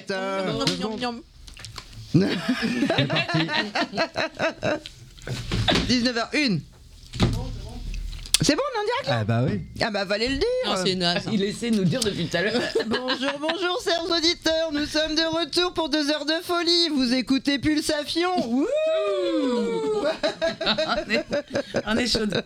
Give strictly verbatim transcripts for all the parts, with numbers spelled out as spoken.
direct. Euh, C'est parti. dix-neuf heures une. C'est bon, on est en direct là? Ah bah oui. Ah bah fallait le dire. Non, c'est naze. Il essaie de nous dire depuis tout à l'heure. Bonjour, bonjour, chers auditeurs, nous sommes de retour pour deux heures de folie. Vous écoutez Pulsation. Wouh. on, est, on est chaude.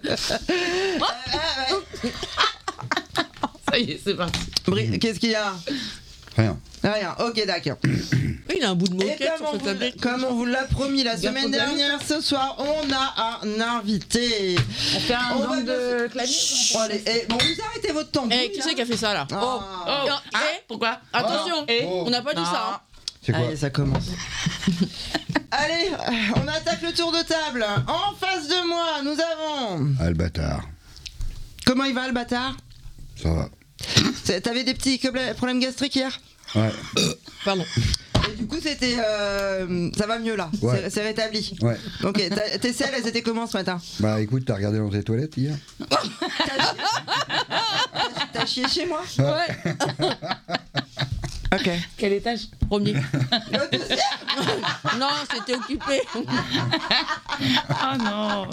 Ça y est, c'est parti. Bri- Qu'est-ce qu'il y a? Rien. Rien, ok, d'accord. Oui, il a un bout de Et moquette comme sur on, sa vous, tablette. comme on vous l'a promis la Garde semaine ton dernière, ce soir, on a un invité. On fait un On va gang de me- clavier. Chut, allez, eh, bon, vous arrêtez votre temps. Eh, qui c'est qui a fait ça là? Ah. Oh, Oh, Et- ah, et- pourquoi Attention, Et Oh. on n'a pas dit Non. ça. Hein. C'est quoi? Allez, ça commence. Allez, on attaque le tour de table. En face de moi, nous avons... Ah, le bâtard. Comment il va, le bâtard? Ça va. C'est- T'avais des petits cobla- problèmes gastriques hier? Ouais. Pardon. Et du coup, c'était... euh, ça va mieux, là. Ouais. C'est- C'est rétabli. Ouais. Ok, ta- tes selles, elles étaient comment ce matin? Bah écoute, t'as regardé dans tes toilettes hier? T'as chié chez moi? Ouais. Ok. Quel étage? Premier. Le deuxième? Non, c'était occupé. Oh non.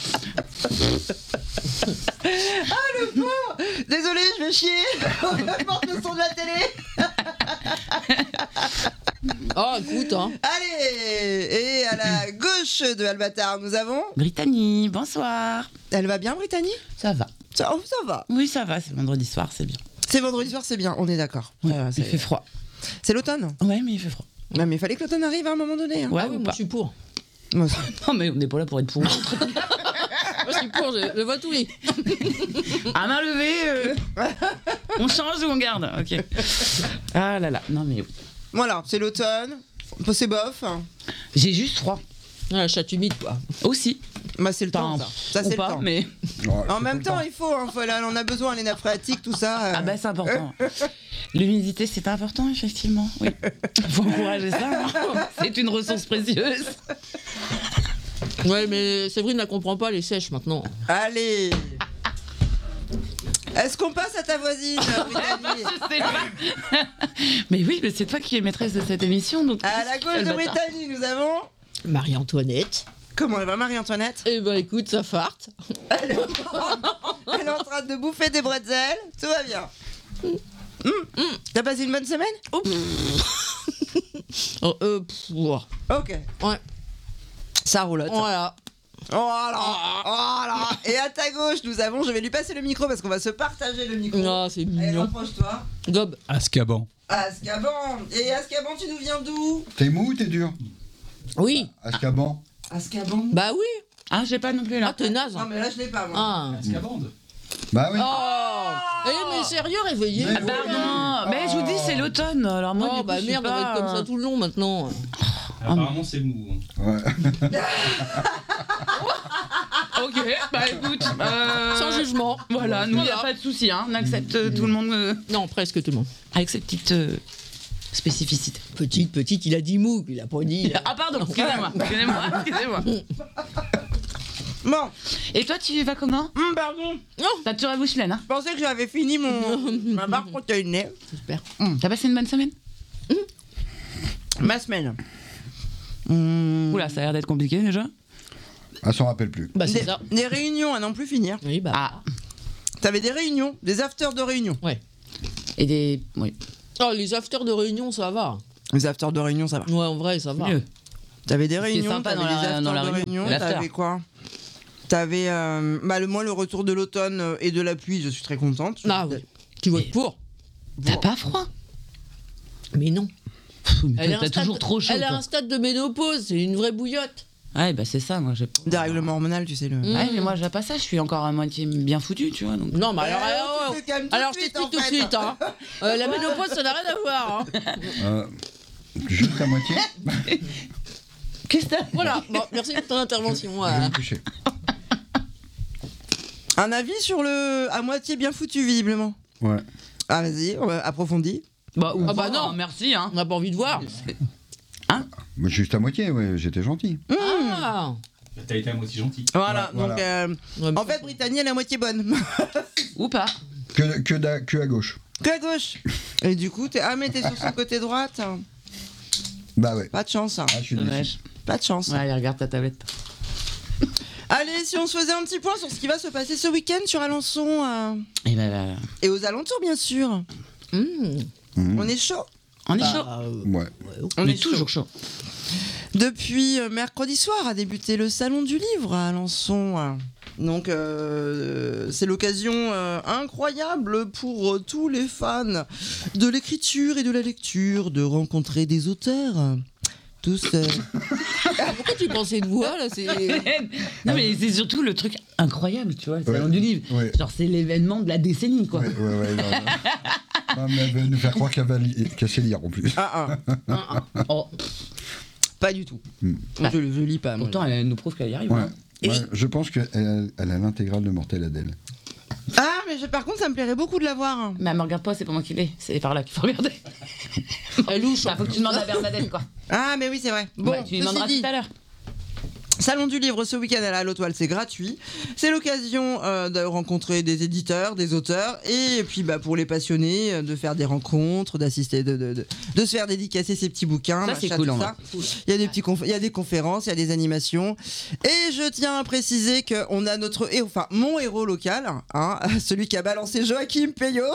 Désolé, je vais chier. On porte le son de la télé. Oh, écoute, hein. Allez. Et à la gauche de Albatar, nous avons... Brittany, bonsoir. Elle va bien, Brittany? Ça va. Ça, oh, ça va. Oui, ça va, c'est vendredi soir, c'est bien. C'est vendredi soir, c'est bien, on est d'accord. Ouais, Euh, il c'est fait froid. c'est l'automne. Ouais, mais il fait froid. Non, mais il fallait que l'automne arrive à un moment donné. Hein. Ouais, Ah oui, ou moi pas. je suis pour. Moi aussi. Non, mais on n'est pas là pour être pour. Moi je suis pour, je, je vote oui. À main levée, euh, on change ou on garde? Ok. Ah là là, non mais oui. Voilà, c'est l'automne. C'est bof. J'ai juste froid. Ah, chat humide, quoi. Aussi. Bah, c'est le temps, Enfin, ça. Ça, ou c'est le pas, temps. mais... Ouais, En c'est même tout le temps, il faut, hein, faut- là, on a besoin, les nappes phréatiques, tout ça. euh. Ah bah c'est important. L'humidité c'est important effectivement. Oui. Faut encourager ça. hein. C'est une ressource précieuse. Ouais, mais Séverine ne comprend pas les sèches maintenant. Allez. Est-ce qu'on passe à ta voisine, Brittany? Je sais pas. Mais oui, mais c'est toi qui es maîtresse de cette émission donc. À la gauche Quel de bâtard. Brittany, nous avons... Marie-Antoinette. Comment elle va, Marie-Antoinette? Eh ben écoute, ça farte. Elle est en train de bouffer des bretzels. Tout va bien. Hum, hum. T'as passé une bonne semaine? Oh, oh, euh, pff, ouah. Ok. Ouais. Ça roulotte. Voilà. Voilà. Voilà. Et à ta gauche, nous avons... Je vais lui passer le micro parce qu'on va se partager le micro. Ah, c'est Allez, mignon. rapproche-toi. Gob. Azkaban. Azkaban. Et Azkaban, tu nous viens d'où? T'es mou ou t'es dur? Oui. Azkaban. Azkaban. Bah oui. Ah j'ai pas non plus Ah, là. t'es naze. Non, Hein. mais là, je l'ai pas, moi. Ah. Azkabande. Bah oui. Oh. Eh, mais sérieux, réveillez. Mais Ah, pardon. Mais je vous dis c'est l'automne. Alors moi Oh, du coup, bah je suis merde, on va pas, être comme ça euh, tout le long maintenant. Apparemment, c'est mou. Ouais. Ok. Bah écoute. euh, Sans jugement. Voilà, nous y a Voilà. pas de souci. Hein. On accepte euh, tout le monde euh, Non, presque tout le monde. avec ses petites euh, spécificités. Petite, petite, il a dit mou, il a pas dit. Ah pardon. Excusez-moi. Excusez-moi. Excusez-moi. Bon. Et toi tu vas comment? Hum, pardon. T'as toujours la bouche pleine hein? Je pensais que j'avais fini mon... ma barre protéinée. J'espère. T'as passé une bonne semaine? Ma semaine. Hum. Oula, ça a l'air d'être compliqué déjà. Elle s'en rappelle plus. Bah c'est Des, ça. des réunions à n'en plus finir. Oui, bah. Ah. T'avais des réunions, des afters de réunion. Ouais. Et des. Oui. Oh, les afters de réunion, ça va. Les afters de réunion, ça va. Ouais, en vrai, ça va. Mieux. T'avais des Ce qui est réunions, sympa t'avais dans des la- afters dans la de réunion. réunion, L'after. t'avais quoi? T'avais, euh, bah, le, moi, le retour de l'automne euh, et de la pluie, je suis très contente. Ah oui. Tu votes pour? T'as pas froid? Mais non. Pff, mais Elle toi, a un T'as stade- toujours trop chaud. Elle a toi. un stade de ménopause, c'est une vraie bouillotte. Ouais, bah c'est ça, moi j'ai. Dérèglement hormonal, tu sais. Le... Mm. Ouais, mais moi j'ai pas ça, je suis encore à moitié bien foutu, tu vois. Donc... Non, mais alors, Ouais, alors, tu te calmes tout alors de je suite, t'explique en tout de fait. suite. Hein. Euh, la ménopause, ça n'a rien à voir. Hein. Euh, juste à moitié. Qu'est-ce que t'as? Voilà, bon, merci pour ton intervention. Je vais ouais. me coucher. Un avis sur le à moitié bien foutu, visiblement. Ouais. Ah, vas-y, on va approfondir. Bah, ou Ah bah pas, non. hein, merci, hein. On n'a pas envie de voir. Moi, juste à moitié, ouais, j'étais gentil. Ah. T'as été à moitié gentil. Voilà, Ouais, donc voilà. euh, Ouais, mais en fait, Brittany, elle est à moitié bonne. Ou pas. Que, que, d'a- que à gauche. Que à gauche. Et du coup, t'es... Ah, mais t'es sur son côté droite. Bah ouais. Pas de chance. Hein. Ah, je suis déçu. Dommage. Pas de chance. Ouais, allez, regarde ta tablette. Allez, si on se faisait un petit point sur ce qui va se passer ce week-end sur Alençon euh, Et ben, là, et aux alentours, bien sûr. Mmh. Mmh. On est chaud. on est chaud. Ah, euh, Ouais. On, On est, est toujours chaud. Depuis euh, mercredi soir a débuté le Salon du Livre à Alençon. hein. Donc euh, c'est l'occasion euh, incroyable pour euh, tous les fans de l'écriture et de la lecture de rencontrer des auteurs. Tous. euh, Pourquoi tu pensais de voix là c'est... Non, mais c'est surtout le truc incroyable, tu vois, le Ouais. salon du livre. Ouais. Genre, c'est l'événement de la décennie, quoi. Ouais, ouais, ouais. Non, non. Non, mais elle veut nous faire croire qu'elle va li- qu'elle sait lire en plus. Ah, ah, Oh, pas du tout. Hmm. Je, je lis pas. moi. pourtant, elle nous prouve qu'elle y arrive. Ouais. hein. Ouais, je pense qu'elle elle a l'intégrale de Mortel Adèle. Ah, mais je- par contre, ça me plairait beaucoup de la voir. hein. Mais elle me regarde pas, c'est pas moi qui l'ai. C'est par là qu'il faut regarder. Elle louche. Bah, faut que tu demandes à Bernadette, quoi. Ah, mais oui, c'est vrai. Bon, Ouais, tu lui ceci demanderas dit, tout à l'heure. Salon du livre ce week-end à la Lotoile, c'est gratuit. C'est l'occasion euh, de rencontrer des éditeurs, des auteurs, et puis bah, pour les passionnés, euh, de faire des rencontres, d'assister, de, de, de, de se faire dédicacer ses petits bouquins. Ça, c'est machin, cool, tout en ça. Il y a des petits conf- il y a des conférences, il y a des animations. Et je tiens à préciser qu'on a notre héros, enfin mon héros local, hein, celui qui a balancé Joachim Payot.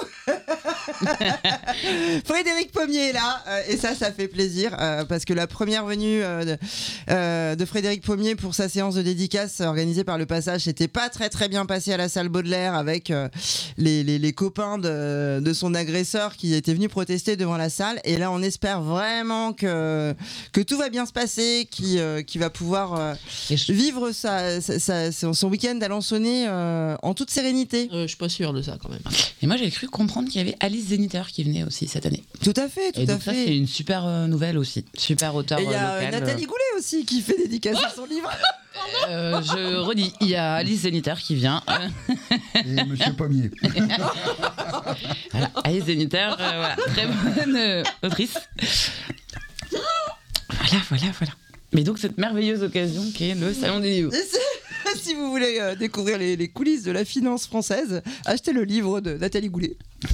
Frédéric Pommier est là, euh, et ça, ça fait plaisir, euh, parce que la première venue euh, de, euh, de Frédéric Pommier pour sa séance de dédicace organisée par le Passage n'était pas très très bien passée à la salle Baudelaire avec euh, les, les, les copains de, de son agresseur qui étaient venus protester devant la salle. Et là, on espère vraiment que, que tout va bien se passer, qu'il euh, qu'il va pouvoir euh, Et je- vivre sa, sa- sa- son, son week-end à Lansonnais euh, en toute sérénité. Euh, je suis pas sûre de ça quand même. Et moi, j'ai cru comprendre qu'il y avait Alice Zeniter qui venait aussi cette année. Tout à fait, tout Et à donc, ça, fait. c'est une super euh, nouvelle aussi. Super auteur Et il y a euh, euh, local. Nathalie Goulet aussi qui fait dédicacer son livre. Euh, je redis, il y a Alice Zeniter qui vient. Et Monsieur Pommier. Voilà, Alice Zeniter, euh, voilà, très bonne euh, autrice. Voilà, voilà, voilà. Mais donc, cette merveilleuse occasion qui est le Salon du Livre. Et c'est- si vous voulez euh, découvrir les, les coulisses de la finance française, achetez le livre de Nathalie Goulet.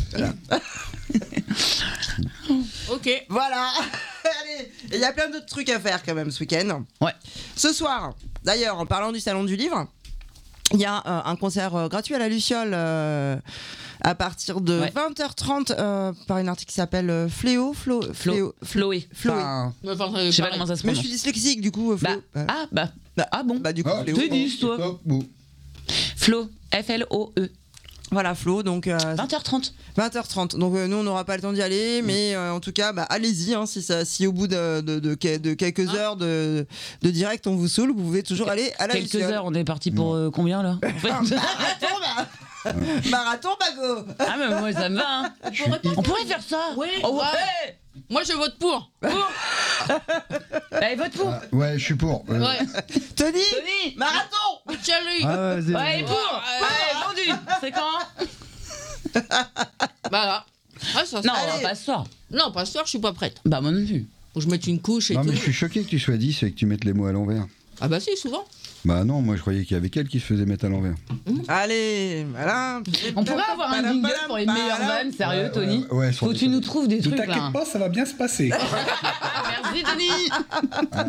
Ok. Voilà. Allez, il y a plein d'autres trucs à faire quand même ce week-end. Ouais. Ce soir, d'ailleurs, en parlant du Salon du Livre, il y a euh, un concert euh, gratuit à la Luciole euh, à partir de Ouais. vingt heures trente euh, par une artiste qui s'appelle euh, Fléau. Flo, Fléau. Chloé. Flo- Enfin, Enfin, je sais pas comment ça se Mais je prononce. suis dyslexique du coup. euh, Bah, Fléau. Ouais. ah, bah, Bah, ah bon. Bah du coup, Ah, Fléau. tu dis, toi. Stop, bon. Flo, F L O E. Voilà, Flo, donc euh, vingt heures trente. vingt heures trente. Donc euh, nous, on n'aura pas le temps d'y aller, mais euh, en tout cas, bah, allez-y. Hein, si, ça, si au bout de, de, de, que- de quelques Hein heures de, de direct, on vous saoule, vous pouvez toujours aller à la Quelques Luciole. heures, on est parti pour euh, combien là en fait Marathon, bah. Marathon, Bago. Ah, mais moi ça me va. Hein. On pourrait pas On pourrait faire ça. Ouais, Oh, ouais. ouais. Moi je vote pour. Allez, vote pour. Ah, ouais, je suis pour. Euh, Ouais. Tony, Tony. Marathon. Michel, Ah, vas-y, Ouais, vas-y. et pour. Ouais, vendu. C'est quand Voilà. Ah, ça, Non, Allez. on va pas ce soir. non, pas ce soir, je suis pas prête. Bah, moi non plus. Faut que je mette une couche et Non, tout. mais je suis choqué que tu sois dix et que tu mettes les mots à l'envers. Ah bah si, souvent. Bah non, moi je croyais qu'il y avait qu'elle qui se faisait mettre à l'envers. Allez, voilà. On pourrait avoir un jingle pour les meilleures vannes, sérieux, Ouais, Tony. ouais, ouais, sans Faut que tu déconner. nous trouves des Ne trucs là. t'inquiète pas, ça va bien se passer. Merci, Tony.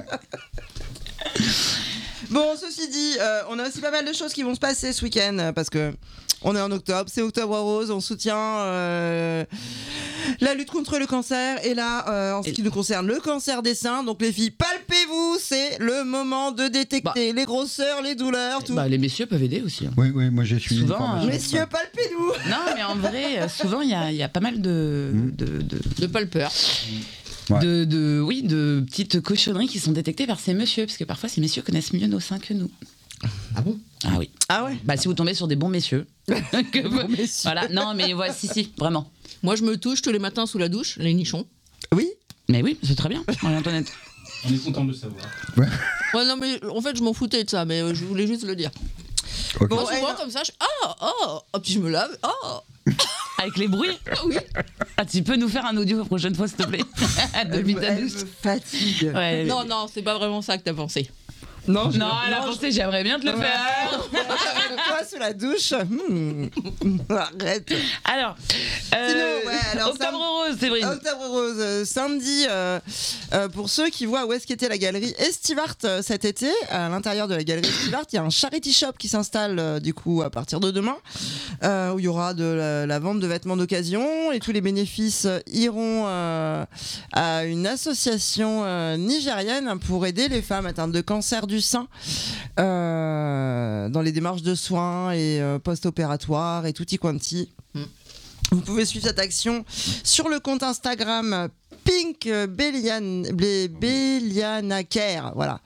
Bon, ceci dit, euh, on a aussi pas mal de choses qui vont se passer ce week-end euh, parce que on est en octobre, c'est Octobre Rose, on soutient euh, la lutte contre le cancer. Et là, euh, en ce qui nous concerne, le cancer des seins. Donc les filles, palpez-vous, c'est le moment de détecter les grosseurs, les douleurs, tout. Bah, les messieurs peuvent aider aussi. hein. Oui, oui, moi j'ai suivi une Souvent, formation. euh, Messieurs, palpez-nous. Non, mais en vrai, euh, souvent, il y a, il y a pas mal de, Mm. de, de, De pas le peur. Ouais. de, de- oui, de petites cochonneries qui sont détectées par ces messieurs, parce que parfois, ces messieurs connaissent mieux nos seins que nous. Ah bon? Ah oui. Ah ouais. Bah, si vous tombez sur des bons messieurs. que- Bon, messieurs. Voilà, non, mais ouais, si, si, vraiment. Moi je me touche tous les matins sous la douche, les nichons. Oui. Mais oui, c'est très bien, Marie-Antoinette. On est content de le savoir. Ouais, non, mais en fait, je m'en foutais de ça, mais euh, je voulais juste le dire. Ok. Bon, Moi, eh, souvent, non. comme ça, je. Ah, ah, ah, puis je me lave. Ah, Avec les bruits. ah oui. Ah, tu peux nous faire un audio la prochaine fois, s'il te plaît. Depuis ta Elle douche. me fatigue. Ouais, Non, non, c'est pas vraiment ça que t'as pensé. Non, je- Non, elle a pensé, j'aimerais bien te le Ouais. faire. Avec toi sous la douche. Hmm. Arrête. Alors, euh, Sinon, ouais, alors, Octobre ça- Rose, Séverine. Octobre Rose, euh, samedi, euh, euh, pour ceux qui voient où est-ce qu'était la galerie Estivart euh, cet été, à l'intérieur de la galerie Estivart, il y a un charity shop qui s'installe euh, du coup à partir de demain, euh, où il y aura de la, la vente de vêtements d'occasion et tous les bénéfices euh, iront euh, à une association euh, nigérienne pour aider les femmes atteintes de cancer du sein euh, dans les démarches de soins et euh, post-opératoires et tutti quanti. Vous pouvez suivre cette action sur le compte Instagram Pink Bellian, Blé- Belliana Care. Voilà.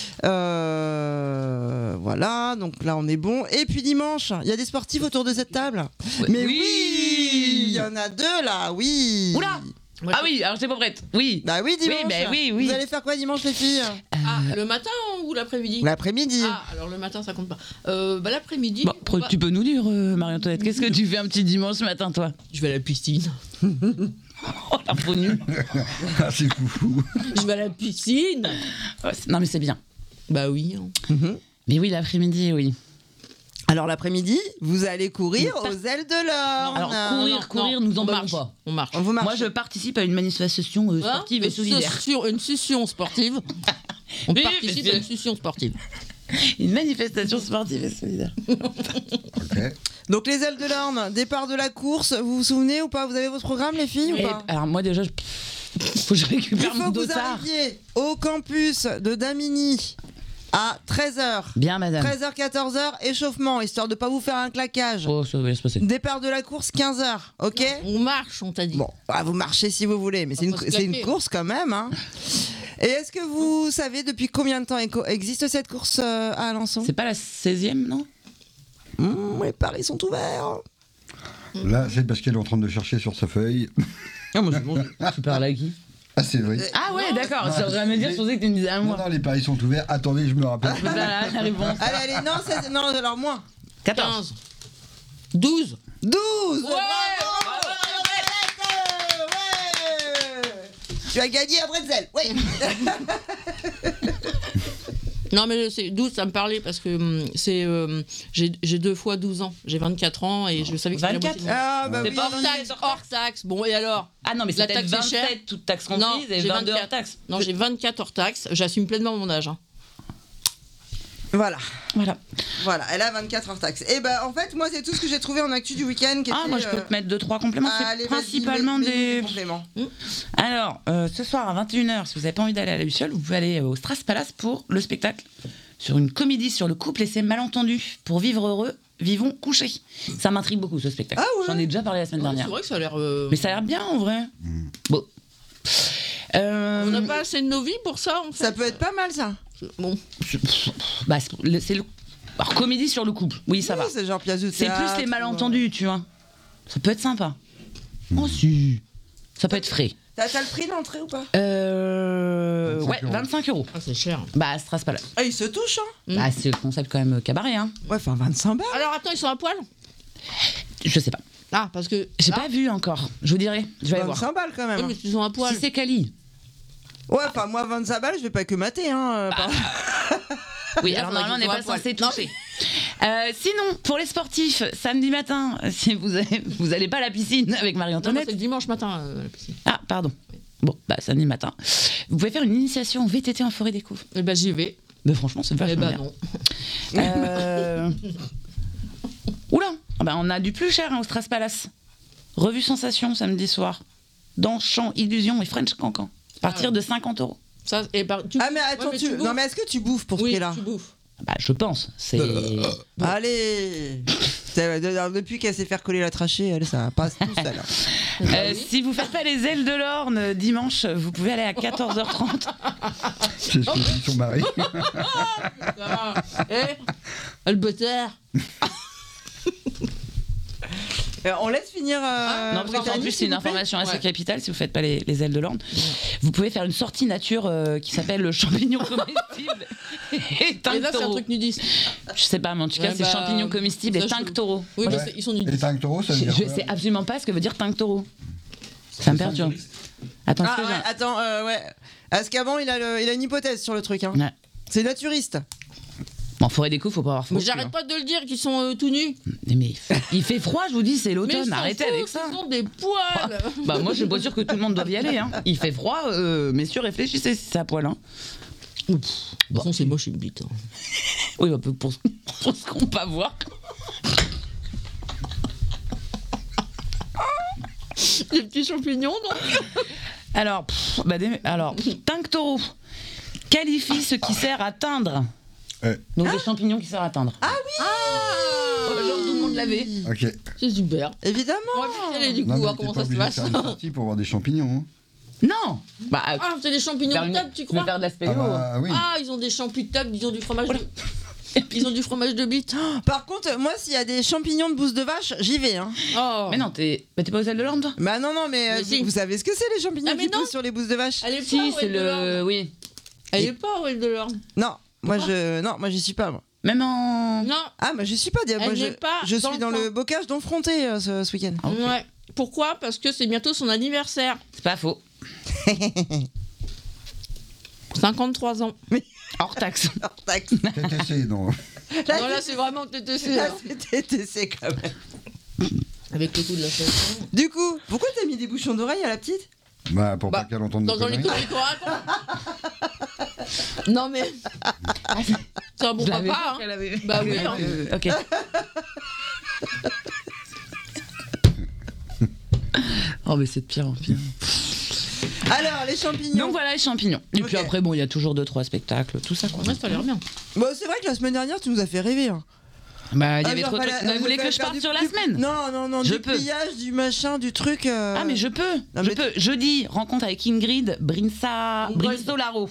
Euh, voilà, donc là on est bon. Et puis dimanche, il y a des sportifs autour de cette table. Mais oui, oui. il y en a deux là, oui. Oula. Ah oui, alors j'étais pas prête. Oui. Bah oui, dimanche. Oui, bah oui, oui. Vous allez faire quoi dimanche les filles? Ah, le matin ou l'après-midi? L'après-midi. Ah, alors le matin ça compte pas. Euh, bah l'après-midi. Bon, on va- tu peux nous dire, euh, Marie-Antoinette, qu'est-ce que tu fais un petit dimanche matin, toi? Je vais à la piscine. Oh, l'info nulle. Ah, c'est fou. Je vais à la piscine. Oh, c'est- non, mais c'est bien. Bah oui. hein. Mhm. Mais oui, l'après-midi, oui. Alors l'après-midi, vous allez courir aux ailes de l'or. Alors, courir, courir, non, nous en on parlons marche. pas. On marche. Vous marchez. Moi, je participe à une manifestation euh, Hein sportive et Une solidaire. session- Une session sportive. On Oui, participe mais à une session sportive. Une manifestation sportive et solidaire. Ok. Donc les ailes de l'Orne, départ de la course, vous vous souvenez ou pas? Vous avez votre programme les filles ou Et- pas? alors, moi, déjà, je... faut que je Il récupère faut mon que vous dossard. arriviez au campus de Damigny à treize heures. Bien, madame. treize heures, quatorze heures, échauffement, histoire de pas vous faire un claquage. Oh, ça va bien se passer. Départ de la course, quinze heures, ok? On marche, on t'a dit. Bon, bah, vous marchez si vous voulez, mais c'est On une, va se c'est une claquer. course quand même. Hein. Et est-ce que vous savez depuis combien de temps éco- existe cette course euh, à Alençon? C'est pas la seizième, non? Mmh, les paris sont ouverts. Là, c'est parce qu'elle est en train de chercher sur sa feuille. Ah, moi, tu parles à qui? Ah, c'est vrai. Ah ouais, d'accord. Non, Ça aurait me dire, je pensais que tu me disais à Non, moi. non, les paris sont ouverts. Attendez, je me rappelle. Voilà, la réponse. Allez, allez, non, c'est- non, alors moins. quatorze. quinze. douze. douze. Ouais, Bravo, Arlette, ouais. Tu as gagné un bretzel. Oui. Non, mais c'est douze, ça me parlait parce que hum, c'est euh, j'ai j'ai deux fois douze ans. J'ai vingt-quatre ans et je savais que c'était la vingt-quatre. moitié de mon- Ah bah C'est oui. pas Hors taxe, hors taxe. Bon, et alors? Ah non, mais La c'est peut-être taxe est chère. vingt-sept, toute taxe Non, comprise, et j'ai vingt-deux hors vingt-quatre. taxe. Non, j'ai vingt-quatre hors taxe. J'assume pleinement mon âge. hein. Voilà. Voilà. Voilà, elle a vingt-quatre hors taxe. Et ben en fait, moi c'est tout ce que j'ai trouvé en actu du week-end. qui Ah, était, moi, je peux euh, te mettre deux, trois compléments. C'est allez, vas-y, principalement mets- mets des... des compléments. Alors, euh, ce soir à vingt et une heures, si vous n'avez pas envie d'aller à la Luciole, vous pouvez aller au Strass Palace pour le spectacle sur une comédie sur le couple et ses malentendus. Pour vivre heureux, vivons couchés. Ça m'intrigue beaucoup, ce spectacle. Ah ouais. J'en ai déjà parlé la semaine Ouais, c'est dernière. vrai que ça a l'air. euh, Mais ça a l'air bien, en vrai. Bon. Euh, On n'a pas assez de nos vies pour ça, en fait. Ça peut être pas mal ça. Bon. bah, c'est le- c'est le... Alors, comédie sur le couple. Oui, ça Oui, va. C'est genre pièce de C'est théâtre, plus les ou, malentendus, tu vois. Ça peut être sympa. Oh, si. Ça peut être frais. euh, T'as t'as le prix d'entrée ou pas? Euh... vingt-cinq Ouais, euros. vingt-cinq euros. Ah, c'est cher. Bah, Strass Palace. Ah, il se touche, hein? Mm. Bah, c'est le concept quand même cabaret, hein. Ouais, enfin vingt-cinq balles. Alors attends, ils sont à poil? Je sais pas. Ah, parce que. J'ai Ah, pas vu encore. Je vous dirai. Je vais aller voir. vingt-cinq balles quand même. oui, mais ils sont à poil. Si c'est Cali. Ouais, enfin moi vingt-cinq balles, je vais pas que mater, hein. euh, par- Oui, Là, alors faudrait normalement, on n'est qu'ils pas soient à censé poil. toucher. Euh, sinon, pour les sportifs, samedi matin, si vous allez, vous allez pas à la piscine avec Non, moi, Marie-Antoinette. c'est le dimanche matin, euh, la piscine. Ah, pardon. Bon, bah, samedi matin. Vous pouvez faire une initiation au V T T en forêt des Couves. Eh ben, j'y vais. Mais franchement, c'est Eh vachement ben, bien. non. Euh... Oula, ah bah, on a du plus cher hein, au Strass Palace. Revue Sensation samedi soir. Dans Chant, Illusion et French Cancan. À partir Ah. de cinquante euros. Ça, et par- tu- Ah mais attends, Ouais, mais tu... tu non bouffes. mais est-ce que tu bouffes pour ce Oui, prix-là? tu bouffes. Bah, je pense. C'est. Allez. C'est- de- Depuis qu'elle s'est fait coller la trachée, elle, ça passe tout seul. hein. Euh, si vous faites pas les ailes de l'Orne euh, dimanche, vous pouvez aller à quatorze heures trente. C'est ce que dit son mari. Ah, eh, le bâtard. Euh, on laisse finir. euh, non, parce qu'en Brittany, plus, c'est s'il une vous plaît. information assez Ouais. capitale si vous faites pas les, les ailes de l'Orne. Vous pouvez faire une sortie nature euh, qui s'appelle le champignon comestible et Et là, c'est un tinctoro. truc nudiste. Je sais pas, mais en tout cas, Ouais, c'est bah, champignons comestibles ça, et je- tinctoro. Oui, Ouais. mais c'est- ils sont Et nudistes. tinctoro, ça veut Je, dire je quoi sais absolument pas ce que veut dire tinctoro. Ça me perturbe. Attends, est-ce Ah que j'ai ouais, un- attends, euh, ouais. Parce qu'avant, il a, le- il a une hypothèse sur le truc. Hein. Ouais. C'est naturiste. En forêt des coups, faut pas avoir froid. Mais j'arrête pas de le dire qu'ils sont euh, tout nus. Mais, mais il fait froid, je vous dis, c'est Mais l'automne. ils s'en Arrêtez foutent, avec ça. Ils ont des poils. Bah moi, je suis pas sûre que tout le monde doit y aller. Hein. Il fait froid, euh, messieurs, réfléchissez si c'est à poil. Hein. De toute façon, c'est moche une bite. Hein. Oui, bah, pour, pour ce qu'on peut voir. Des petits champignons, donc. Alors, pff, bah, des- alors, Tinc Taureau qualifie ce qui sert à teindre. Ouais. Donc des champignons qui servent à teindre. Ah oui. Oh, genre tout le monde l'avait. Ok. C'est super. Évidemment. On va plus y aller du coup, Non, mais voir t'es comment pas ça se obligé de passe. faire une sortie pour voir des champignons. Hein. Non. Bah, euh, Ah, c'est des champignons faire de une- table, tu veux crois? faire de la spéléo. Ah bah oui. Ah, ils ont des champignons de table, ils ont du fromage de... Ils ont du fromage de bite. Par contre, moi, s'il y a des champignons de bouse de vache, j'y vais. Hein. Oh. Mais non, t'es bah, t'es pas aux ailes de l'Orne, toi? Bah non, non, mais, euh, Mais si. vous savez ce que c'est les champignons Ah, mais qui non. poussent sur les bousses de vache? Elle est Si, pas au c'est Val de le. l'Orne. Oui. Elle est pas au Val de l'Orne. Non, moi je, non, moi j'y suis pas. Moi. Même en. Non. Ah, moi j'y suis pas. Moi, Elle je, n'est pas je dans suis le dans coin. le bocage d'Enfronté euh, ce, ce week-end. Ah, ok. Ouais. Pourquoi? Parce que c'est bientôt son anniversaire. C'est pas faux. cinquante-trois ans. Hors taxe. Hors taxe. T T C, non. Là, Non, là, c'est vraiment T T C. là, alors. c'est T T C quand même. Avec le coup de la chanson. Du coup, pourquoi t'as mis des bouchons d'oreille à la petite? Bah, pour Bah, pas qu'elle entende Dans des un conneries. écho raconte. Non, mais. C'est un bon Je l'avais papa, vu hein. qu'elle avait- Bah oui, hein. Euh, ok. Oh, mais c'est de pire en pire. Alors, les champignons. Donc voilà les champignons. Et puis Ok. après, bon, il y a toujours deux, trois spectacles, tout ça quoi. Ouais, ça a l'air bien. Bon, c'est vrai que la semaine dernière, tu nous as fait rêver. Hein. Bah, il y Ah, avait genre, trop de fallait- trucs. Non, euh, vous voulez que fallait je faire parte du- sur la du- semaine? Non, non, non, Je du peux. pliage, du machin, du truc. euh, Ah, mais je peux. Non, je mais- peux. Jeudi, rencontre avec Ingrid Brinsa... Brinsolaro.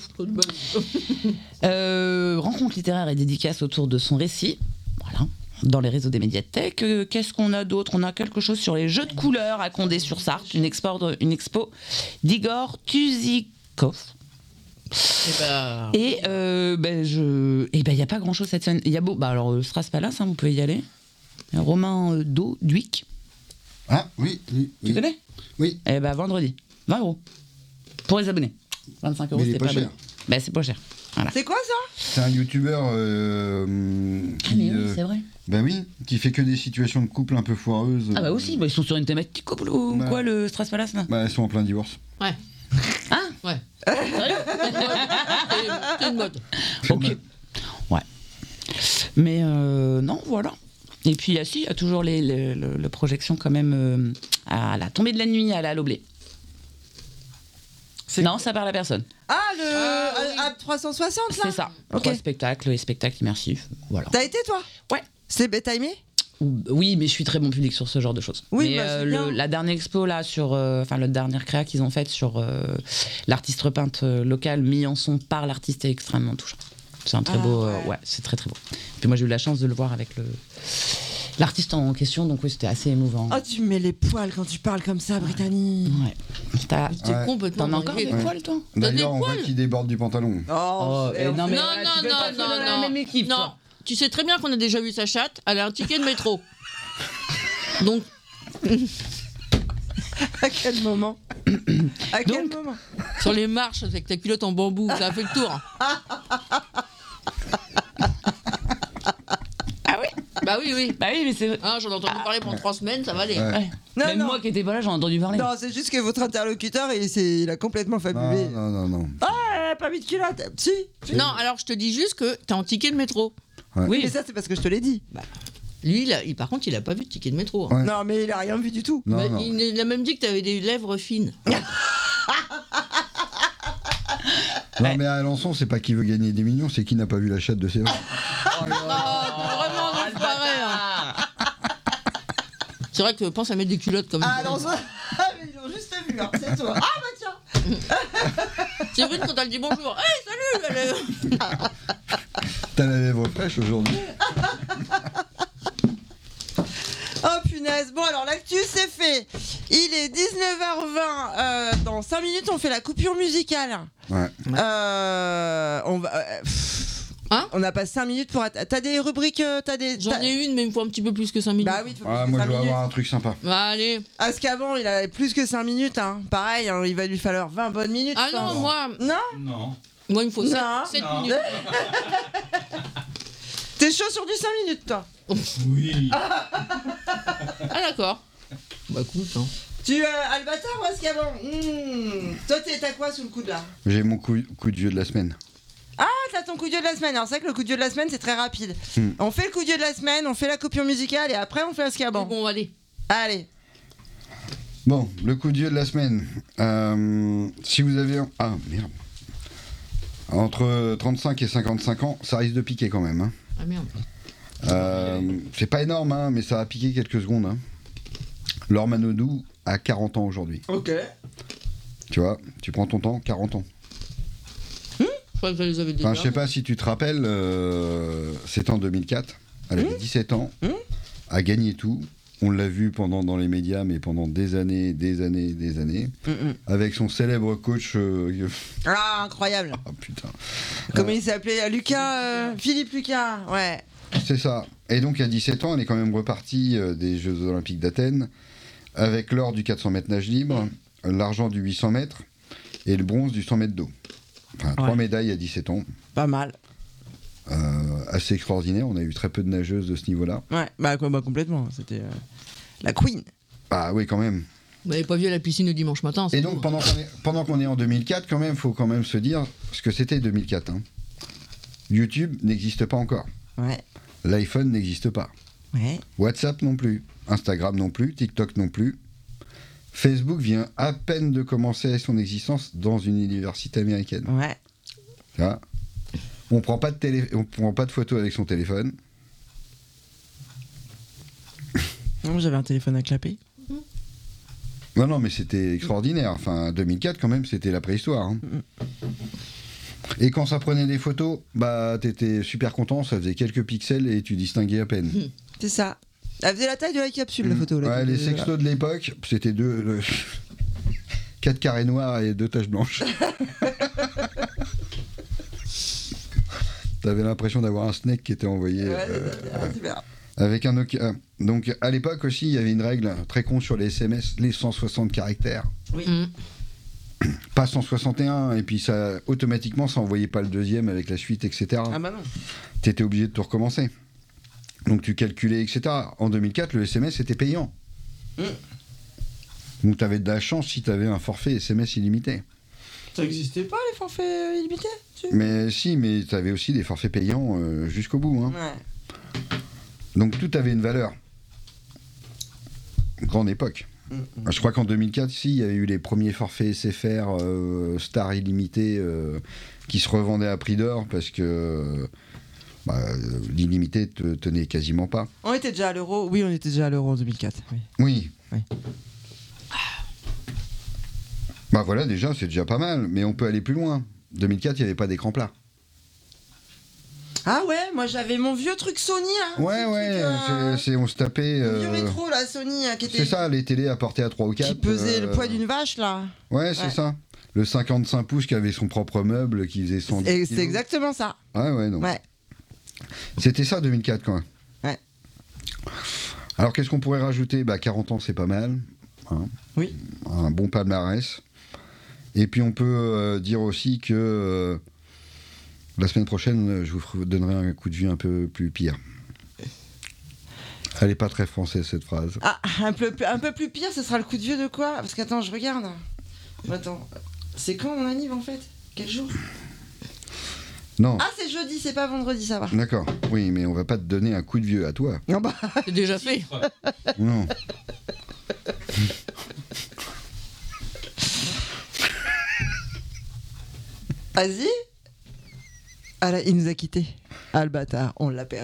Euh, rencontre littéraire et dédicace autour de son récit. Voilà. Dans les réseaux des médiathèques. Euh, Qu'est-ce qu'on a d'autre? On a quelque chose sur les jeux de couleurs à Condé-sur-Sarthe, une expo, une expo d'Igor Tuzikov. Et bah. Et euh, ben je, et ben il y a pas grand chose cette semaine. Il y a beau, bah alors euh, Stras Palace, hein, vous pouvez y aller. Il y a Romain euh, Do Duic, Ah, oui, oui. tu oui. connais? Oui. Et ben vendredi, vingt euros pour les abonnés. vingt-cinq euros, Mais il est c'est pas pas cher. abonné. Ben c'est pas cher. Voilà. C'est quoi ça? C'est un youtubeur euh, Ah, qui. mais oui, euh, c'est vrai. bah oui, qui fait que des situations de couple un peu foireuses. Ah bah euh, aussi, bah, ils sont sur une thématique ou ou Bah. quoi le Stras Palace là? Bah, elles sont en plein divorce. Ouais. Hein? Ouais. C'est une mode. Ok. Ouais. Mais euh, non, voilà. Et puis, il y a, si, il y a toujours les, les, le- le projection quand même euh, à la tombée de la nuit à la Loblé. Non, ça parle à personne. Ah, le Ah, oui. à- à trois cent soixante là. C'est ça. Ok. Trois spectacles et spectacles immersifs. Voilà. T'as été toi? Ouais. C'est bé- t'as aimé? Ou- Oui, mais je suis très bon public sur ce genre de choses. Oui, mais bah, euh, c'est le- bien. la dernière expo là sur, euh, enfin la dernière créa qu'ils ont faite sur euh, l'artiste peintre euh, local mis en son par l'artiste est extrêmement touchant. C'est un très Ah, beau, euh, ouais. ouais, c'est très très beau. Puis moi j'ai eu la chance de le voir avec le l'artiste en question, donc oui c'était assez émouvant. Oh, tu me mets les poils quand tu parles comme ça, Brittany. Ouais. T'as- T'es Ouais. complètement. T'en as encore des dingue. poils toi? T'as des D'ailleurs, on voit poils qu'il déborde du pantalon. Oh, Oh, c'est- eh, non, mais Non, voilà, non, tu peux pas non, faire non, dans la non. même équipe, Non, toi. tu sais très bien qu'on a déjà vu sa chatte. Elle a un ticket de métro. Donc, À quel moment? À quel Donc- moment? sur les marches avec ta culotte en bambou, ça a fait le tour. Ah oui? Bah oui, oui. Bah oui, mais c'est. Hein, j'en ai entendu parler pendant trois semaines, ça va aller. Ouais. Ouais. Non, Même non. moi qui étais pas là, j'en ai entendu parler. Non, c'est juste que votre interlocuteur, il, s'est- il a complètement fabulé. Non, non, non, non. Ah, elle a pas mis de culotte. Si. Non, alors je te dis juste que t'as un ticket de métro. Oui. Mais ça, c'est parce que je te l'ai dit. Lui, il a- il- par contre, il a pas vu de ticket de métro. hein. Ouais. Non, mais il a rien vu du tout. Non, Mais non. il, il a même dit que t'avais des lèvres fines. Non, mais à Alençon, c'est pas qui veut gagner des millions, c'est qui n'a pas vu la chatte de ses vaches. Ah, vraiment, non, c'est pareil. hein. C'est vrai que pense à mettre des culottes comme Ah, ça. non, ça... Ah, mais ils l'ont juste vu, hein. C'est toi. Ah, bah tiens. C'est vrai quand elle dit bonjour. Hey, salut elle est- T'as la lèvre fraîche aujourd'hui. Oh punaise, bon alors l'actu c'est fait. Il est dix-neuf heures vingt, euh, dans cinq minutes on fait la coupure musicale. Ouais. Euh, on va... euh, pff, Hein on n'a pas cinq minutes pour... att- T'as des rubriques, euh, t'as des... J'en t'as- ai une, mais il me faut un petit peu plus que cinq minutes. Bah oui, il faut plus Ah, que moi, cinq je veux minutes. avoir un truc sympa. Bah, allez. Parce qu'avant il avait plus que cinq minutes, hein. Pareil, hein, il va lui falloir vingt bonnes minutes. Ah je pense. non, moi. Non. Non. Moi, il me faut Non. sept Non. minutes. T'es chaud sur du cinq minutes, toi. Oui. Ah, d'accord. Bah, écoute, hein. Tu euh, Albatar ou Azkaban? Mmh. Toi, t'es- t'as quoi sous le coude là? J'ai mon coup, coup de vieux de la semaine. Ah, t'as ton coup de dieu de la semaine. Alors, c'est vrai que le coup de dieu de la semaine, c'est très rapide. Hmm. On fait le coup de dieu de la semaine, on fait la coupure musicale et après, on fait Azkaban. Bon, allez. Allez. Bon, le coup de vieux de la semaine. Euh, si vous avez... un- Ah, merde. Entre trente-cinq et cinquante-cinq ans, ça risque de piquer quand même. Hein. Ah merde. Euh, c'est pas énorme, hein, mais ça va piquer quelques secondes. Hein. Laure Manodou a quarante ans aujourd'hui. Ok. Tu vois, tu prends ton temps, quarante ans. Je crois que je les avais déjà. Enfin, je sais pas si tu te rappelles, euh, c'était en deux mille quatre. Elle avait dix-sept ans, Mmh. a gagné tout. On l'a vu pendant dans les médias, mais pendant des années, des années, des années, Mm, mm. avec son célèbre coach. euh, Ah, incroyable. Ah putain. Comment il s'appelait? Lucas, euh, Philippe Lucas, ouais. C'est ça. Et donc à dix-sept ans, elle est quand même repartie euh, des Jeux Olympiques d'Athènes avec l'or du quatre cents mètres nage libre, l'argent du huit cents mètres et le bronze du cent mètres d'eau. Enfin, trois Ouais. médailles à dix-sept ans. Pas mal. Euh, assez extraordinaire. On a eu très peu de nageuses de ce niveau-là. Ouais, bah, quoi, bah complètement. C'était euh, la queen. Ah oui, quand même. Vous n'avez pas vu à la piscine le dimanche matin. c'est Et donc tout. pendant qu'on est, pendant qu'on est en deux mille quatre, quand même, faut quand même se dire ce que c'était deux mille quatre. Hein. YouTube n'existe pas encore. Ouais. L'iPhone n'existe pas. Ouais. WhatsApp non plus. Instagram non plus. TikTok non plus. Facebook vient à peine de commencer son existence dans une université américaine. Ouais. Là, on prend pas de télé, on prend pas de photos avec son téléphone. Non, j'avais un téléphone à clapper. Non, non, mais c'était extraordinaire. Enfin, deux mille quatre, quand même, c'était la préhistoire. Hein. Et quand ça prenait des photos, bah, t'étais super content, ça faisait quelques pixels et tu distinguais à peine. C'est ça. Elle faisait la taille de la capsule, la photo. Là, Ouais, qui- les sextos de l'époque, c'était deux. euh, quatre carrés noirs et deux taches blanches. T'avais l'impression d'avoir un snake qui était envoyé. Ouais, euh, c'est ça, super. Avec un Nokia. Donc à l'époque aussi, il y avait une règle très con sur les S M S, les cent soixante caractères. Mm. Pas cent soixante et un, et puis ça, automatiquement, ça envoyait pas le deuxième avec la suite, et cetera. Ah bah non. T'étais obligé de tout recommencer. Donc tu calculais, et cetera. En deux mille quatre, le S M S était payant. Mm. Donc t'avais de la chance si t'avais un forfait S M S illimité. Ça existait pas les forfaits euh, illimités si. Mais si, mais t'avais aussi des forfaits payants euh, jusqu'au bout. Hein. Ouais. Donc tout avait une valeur. Grande époque. Mm, Je crois qu'en deux mille quatre, ici, il y avait eu les premiers forfaits S F R euh, Star illimité euh, qui se revendaient à prix d'or parce que bah, l'illimité te tenait quasiment pas. On était déjà à l'euro. Oui, on était déjà à l'euro en deux mille quatre. Oui. Oui. Oui. Bah voilà, déjà, c'est déjà pas mal, mais on peut aller plus loin. deux mille quatre, il n'y avait pas d'écran plat. Ah ouais, moi j'avais mon vieux truc Sony là. Ouais, ce ouais, truc, euh, c'est, c'est- on se tapait. mon vieux euh, rétro là, Sony, hein, qui était. c'est ça, les télés à porter à trois ou quatre. Qui pesait le euh, poids d'une vache là. Ouais, c'est Ouais. ça. Le cinquante-cinq pouces qui avait son propre meuble, qui faisait cent dix Et c'est kilos. exactement ça. Ouais, ouais, non. Ouais. C'était ça deux mille quatre quand même. Ouais. Alors qu'est-ce qu'on pourrait rajouter? Bah quarante ans c'est pas mal. Hein. Oui. Un bon palmarès. Et puis on peut euh, dire aussi que euh, la semaine prochaine euh, je vous ferai- donnerai un coup de vue un peu plus pire. Elle est pas très française cette phrase. Ah, un peu, un peu plus pire, ce sera le coup de vieux de quoi? Parce qu'attends, je regarde. Attends, c'est quand mon anniv en fait? Quel jour? Non. Ah, c'est jeudi, c'est pas vendredi, ça va. D'accord. Oui, mais on va pas te donner un coup de vieux à toi. Non, bah, C'est déjà fait. Non. vas-y. Ah là, il nous a quittés. Ah, le bâtard, on l'a perdu.